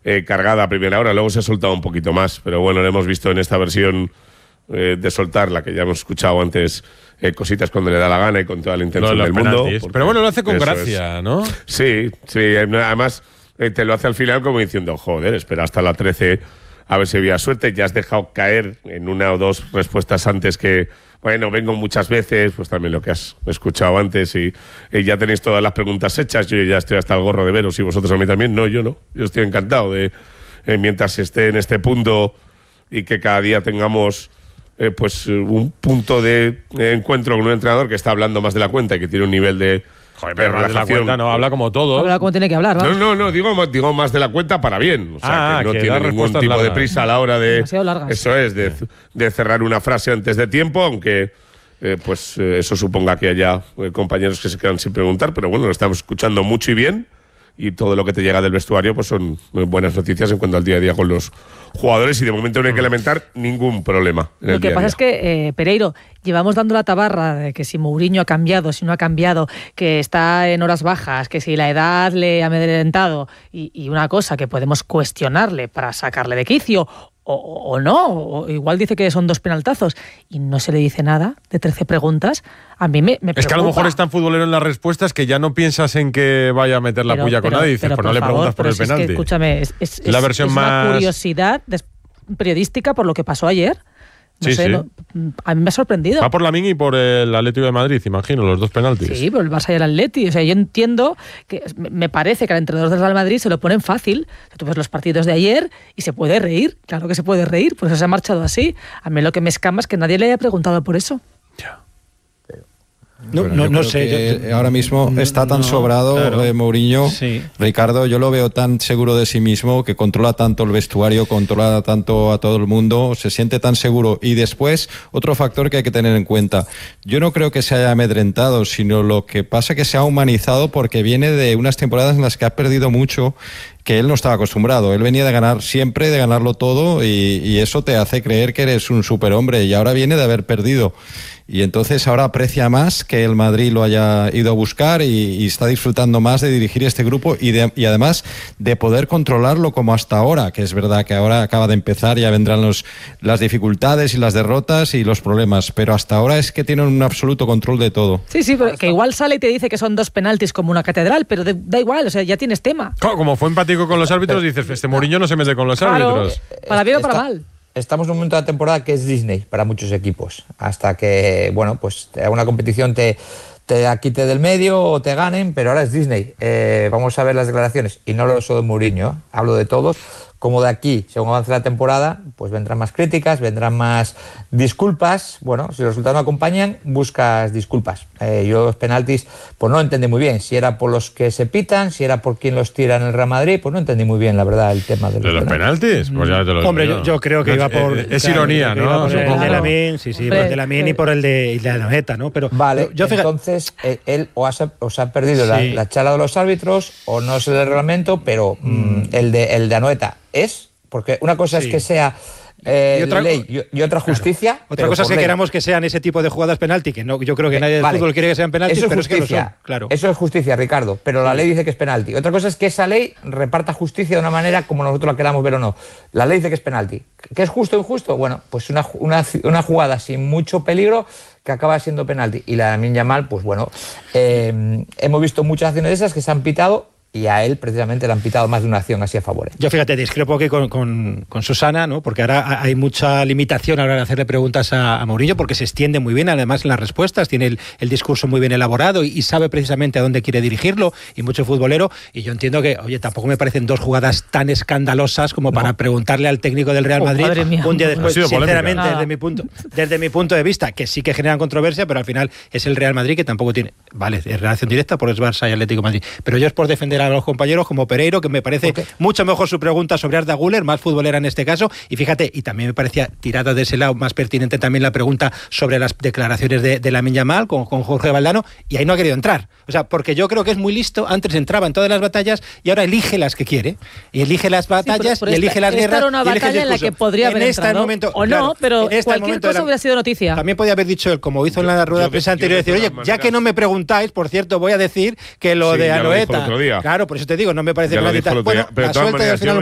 cargada a primera hora, luego se ha soltado un poquito más, pero bueno, lo hemos visto en esta versión de soltar, la que ya hemos escuchado antes, cositas cuando le da la gana y con toda la intención del mundo. Pero bueno, lo hace con gracia, ¿no? Sí, además te lo hace al final como diciendo, joder, espera hasta la 13 a ver si había suerte. Ya has dejado caer en una o dos respuestas antes que, bueno, vengo muchas veces, pues también lo que has escuchado antes y ya tenéis todas las preguntas hechas. Yo ya estoy hasta el gorro de veros y vosotros a mí también. No, yo no. Yo estoy encantado de, mientras esté en este punto y que cada día tengamos pues un punto de encuentro con un entrenador que está hablando más de la cuenta y que tiene un nivel de... Joder, pero más de la cuenta no, habla como todo. Habla como tiene que hablar, ¿no? No, digo más de la cuenta para bien. O sea, que no tiene ningún tipo de prisa a la hora de... Eso es, de cerrar una frase antes de tiempo, aunque pues eso suponga que haya compañeros que se quedan sin preguntar, pero bueno, lo estamos escuchando mucho y bien, y todo lo que te llega del vestuario pues son buenas noticias en cuanto al día a día con los jugadores, y de momento no hay que lamentar ningún problema. Lo que pasa es que, Pereiro, llevamos dando la tabarra de que si Mourinho ha cambiado, si no ha cambiado, que está en horas bajas, que si la edad le ha amedrentado, y una cosa que podemos cuestionarle para sacarle de quicio, o no, o igual dice que son 2 penaltazos y no se le dice nada de 13 preguntas, a mí me preocupa. Es que a lo mejor es tan futbolero en las respuestas que ya no piensas en que vaya a meter la puya con nadie, dices, pues no le preguntas por el penalti. Es que, escúchame, es la versión una curiosidad periodística por lo que pasó ayer. No sé, a mí me ha sorprendido. Va por Lamine y por el Atlético de Madrid, imagino, los 2 penaltis. Sí, pero el Barça y el Atleti. O sea, yo entiendo que me parece que al entrenador del Real Madrid se lo ponen fácil. O sea, tú ves los partidos de ayer y se puede reír. Claro que se puede reír, pues se ha marchado así. A mí lo que me escama es que nadie le haya preguntado por eso. Ya. No sé. Ahora mismo está tan sobrado, claro. Mourinho. Sí. Ricardo, yo lo veo tan seguro de sí mismo, que controla tanto el vestuario, controla tanto a todo el mundo, se siente tan seguro. Y después, otro factor que hay que tener en cuenta. Yo no creo que se haya amedrentado, sino lo que pasa es que se ha humanizado porque viene de unas temporadas en las que ha perdido mucho, que él no estaba acostumbrado. Él venía de ganar siempre, de ganarlo todo, y eso te hace creer que eres un superhombre, y ahora viene de haber perdido. Y entonces ahora aprecia más que el Madrid lo haya ido a buscar y está disfrutando más de dirigir este grupo y además de poder controlarlo como hasta ahora, que es verdad que ahora acaba de empezar, ya vendrán las dificultades y las derrotas y los problemas, pero hasta ahora es que tienen un absoluto control de todo. Sí, pero que igual sale y te dice que son 2 penaltis como una catedral, pero da igual, o sea, ya tienes tema. Claro, como fue empático con los árbitros, dices, este Mourinho no se mete con los árbitros. Para bien o para mal. Estamos en un momento de la temporada que es Disney para muchos equipos, hasta que, bueno, pues una competición te quite del medio o te ganen, pero ahora es Disney. Vamos a ver las declaraciones, y no hablo solo de Mourinho, hablo de todos, como de aquí, según avance la temporada, pues vendrán más críticas, vendrán más disculpas. Bueno, si los resultados no acompañan, buscas disculpas. Yo los penaltis, pues no entendí muy bien, si era por los que se pitan, si era por quien los tira en el Real Madrid, pues no entendí muy bien, la verdad, el tema de los penaltis. Pues ya te lo Hombre, yo creo que iba por... Es ironía, ¿no? Por el de Lamine, por el de Lamine y por el de Anoeta, ¿no? Pero vale, entonces él os ha perdido la charla de los árbitros, o no es el reglamento, pero el de Anoeta es, porque una cosa es que sea ley y otra justicia. Claro. Otra cosa es que queramos que sean ese tipo de jugadas penalti, que no, yo creo que nadie del fútbol quiere que sean penaltis, eso es pero justicia, es que lo son, claro. Eso es justicia, Ricardo, pero la ley dice que es penalti. Otra cosa es que esa ley reparta justicia de una manera como nosotros la queramos ver o no. La ley dice que es penalti. ¿Qué es justo o injusto? Bueno, pues una jugada sin mucho peligro que acaba siendo penalti. Y la de Lamine Yamal, pues bueno, hemos visto muchas acciones de esas que se han pitado, y a él precisamente le han pitado más de una acción así a favor. Yo, fíjate, discrepo aquí con Susana, ¿no? Porque ahora hay mucha limitación a la hora de hacerle preguntas a Mourinho, porque se extiende muy bien, además, en las respuestas, tiene el discurso muy bien elaborado y sabe precisamente a dónde quiere dirigirlo, y mucho futbolero, y yo entiendo que, oye, tampoco me parecen 2 jugadas tan escandalosas como para preguntarle al técnico del Real Madrid un día después, sinceramente, desde mi punto de vista, que sí que generan controversia, pero al final es el Real Madrid, que tampoco tiene, vale, es relación directa por el Barça y Atlético de Madrid, pero yo es por defender a los compañeros como Pereiro, que me parece mucho mejor su pregunta sobre Arda Güler, más futbolera en este caso, y fíjate, y también me parecía tirada de ese lado más pertinente también la pregunta sobre las declaraciones de Lamine Yamal con Jorge Valdano, y ahí no ha querido entrar, o sea, porque yo creo que es muy listo. Antes entraba en todas las batallas y ahora elige las que quiere, y elige las batallas, y elige las guerras. Esta era una batalla en la que podría haber entrado, momento, o claro, no, pero cualquier cosa hubiera sido noticia. También podía haber dicho él, como hizo en la rueda de prensa anterior, decir, oye, ya que no me preguntáis, por cierto, voy a decir que lo de Anoeta, claro, por eso te digo, no me parece Bueno, pero la suelta y al final